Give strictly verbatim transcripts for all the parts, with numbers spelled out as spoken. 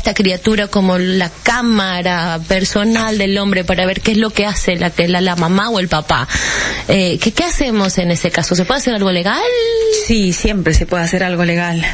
esta criatura como la cámara personal del hombre para ver qué es lo que hace la, la, la mamá o el papá. Eh, ¿qué, ¿Qué hacemos en ese caso? ¿Se puede hacer algo legal? Sí, siempre se puede hacer algo legal.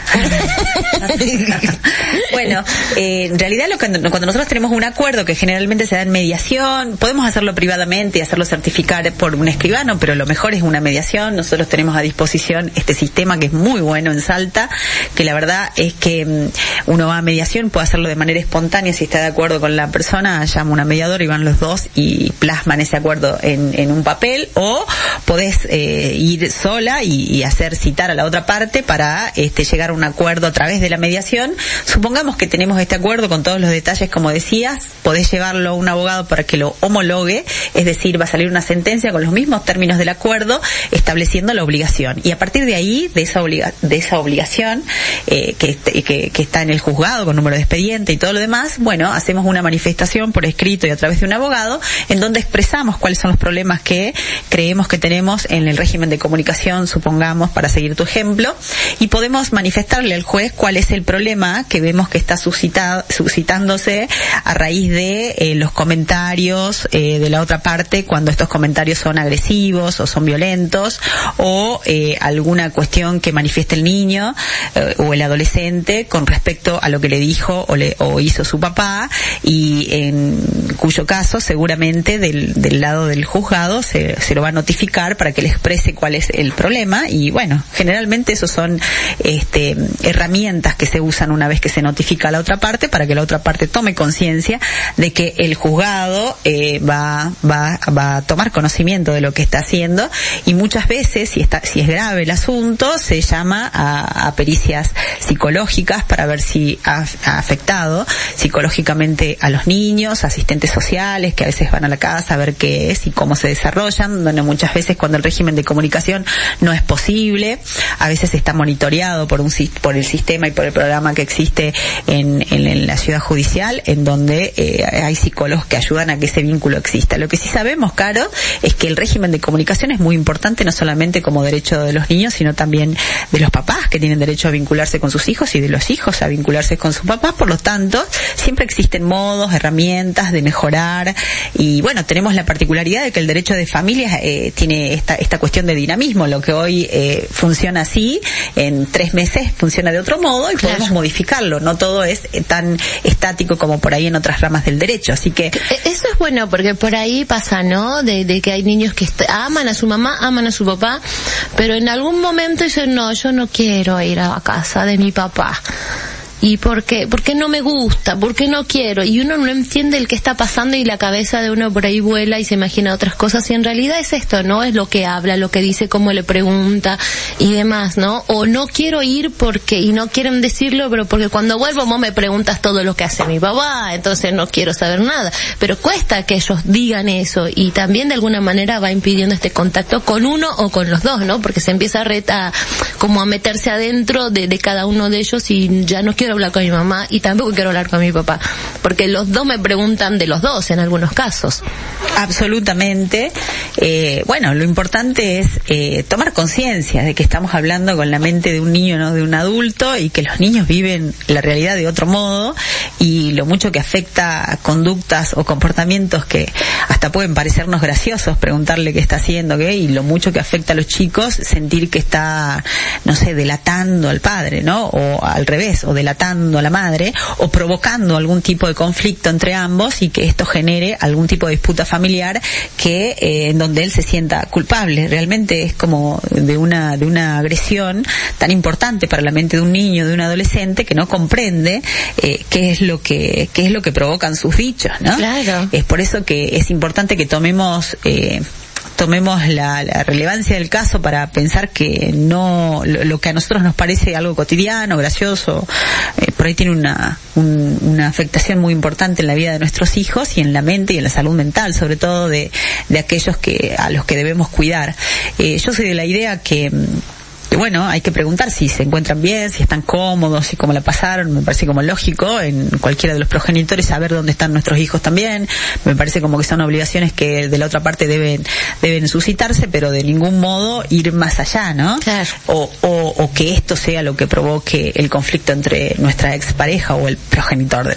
Bueno, eh, en realidad lo que, cuando nosotros tenemos un acuerdo que generalmente se da en mediación, podemos hacerlo privadamente y hacerlo certificar por un escribano, pero lo mejor es una mediación. Nosotros tenemos a disposición este sistema que es muy bueno en Salta, que la verdad es que um, uno va a mediación, puede hacerlo de manera espontánea, si está de acuerdo con la persona, llama a una mediadora y van los dos y plasman ese acuerdo en, en un papel, o podés eh, ir sola y, y hacer citar a la otra parte para este, llegar a un acuerdo a través de la mediación. Supongamos que tenemos este acuerdo con todos los detalles, como decías, podés llevarlo a un abogado para que lo homologue, es decir, va a salir una sentencia con los mismos términos del acuerdo, estableciendo la obligación. Y a partir de ahí, de esa, obliga- de esa obligación, eh, que, que, que está en el juzgado con número de expediente y todo lo demás, bueno, hacemos una manifestación por escrito y a través de un abogado, en donde expresamos cuáles son los problemas que creemos que tenemos en el régimen de comunicación, supongamos, para seguir tu ejemplo, y podemos manifestarle al juez cuál es el problema que vemos que está suscitado, suscitándose a raíz de eh, los comentarios eh, de la otra parte, cuando estos comentarios son agresivos o son violentos, o eh, alguna cuestión que manifieste el niño eh, o el adolescente con respecto a lo que le dijo o, le, o hizo su papá, y en cuyo caso seguramente del, del lado del juzgado se, se lo va a notificar para que le exprese cuál es el problema. Y bueno, generalmente esos son este, herramientas que se usan una vez que se notifica a la otra parte, para que la otra parte tome conciencia de que el juzgado eh, va, va, va a tomar conocimiento de lo que está haciendo, y muchas veces, si está, si es grave el asunto, se llama a, a pericias psicológicas para ver si ha, ha afectado psicológicamente a los niños, asistentes sociales que a veces van a la casa a ver qué es y cómo se desarrollan, donde muchas veces cuando el régimen de comunicación no es posible, a veces está monitoreado por un por el sistema y por el programa que existe en, en, en la ciudad judicial, en donde eh, hay psicólogos que ayudan a que ese vínculo exista. Lo que sí sabemos, Caro, es que el régimen de comunicación es muy importante, no solamente como derecho de los niños, sino también de los papás, que tienen derecho a vincularse con sus hijos, y de los hijos a vincularse con sus papás. Por lo tanto, siempre existen modos, herramientas de mejorar, y bueno, tenemos la particularidad de que el derecho de familia eh, tiene esta, esta cuestión de dinamismo. Lo que hoy eh, funciona así, en tres meses funciona de otro modo, y claro, podemos modificarlo. No todo es eh, tan estático como por ahí en otras ramas del derecho. Así que eso es bueno, porque por ahí pasa, ¿no? De, de que hay niños que est- aman a su mamá, aman a su papá, pero en algún momento dicen, no, yo no quiero ir a casa de mi papá. ¿Y por qué? Porque no me gusta, porque no quiero. Y uno no entiende el que está pasando, y la cabeza de uno por ahí vuela y se imagina otras cosas. Y en realidad es esto, ¿no? Es lo que habla, lo que dice, cómo le pregunta y demás, ¿no? O no quiero ir porque, y no quieren decirlo, pero porque cuando vuelvo vos me preguntas todo lo que hace mi papá, entonces no quiero saber nada. Pero cuesta que ellos digan eso, y también de alguna manera va impidiendo este contacto con uno o con los dos, ¿no? Porque se empieza a reta, como a meterse adentro de, de cada uno de ellos, y ya no quiero hablar con mi mamá y tampoco quiero hablar con mi papá, porque los dos me preguntan de los dos en algunos casos. Absolutamente. Eh, bueno, lo importante es eh, tomar conciencia de que estamos hablando con la mente de un niño, no de un adulto, y que los niños viven la realidad de otro modo, y lo mucho que afecta a conductas o comportamientos que hasta pueden parecernos graciosos, preguntarle qué está haciendo, qué, y lo mucho que afecta a los chicos sentir que está, no sé, delatando al padre, ¿no? O al revés, o delatando a la madre, o provocando algún tipo de conflicto entre ambos, y que esto genere algún tipo de disputa familiar que eh, en donde él se sienta culpable. Realmente es como de una de una agresión tan importante para la mente de un niño, de un adolescente, que no comprende eh, qué es lo que qué es lo que provocan sus dichos, ¿no? Claro. Es por eso que es importante que tomemos eh, tomemos la, la relevancia del caso para pensar que no lo, lo que a nosotros nos parece algo cotidiano, gracioso, eh, por ahí tiene una un, una afectación muy importante en la vida de nuestros hijos y en la mente y en la salud mental, sobre todo de, de aquellos que a los que debemos cuidar. Eh, yo soy de la idea que que bueno, hay que preguntar si se encuentran bien, si están cómodos, si cómo la pasaron. Me parece como lógico en cualquiera de los progenitores saber dónde están nuestros hijos también. Me parece como que son obligaciones que de la otra parte deben deben suscitarse, pero de ningún modo ir más allá, ¿no? Claro. O, o, o que esto sea lo que provoque el conflicto entre nuestra expareja o el progenitor de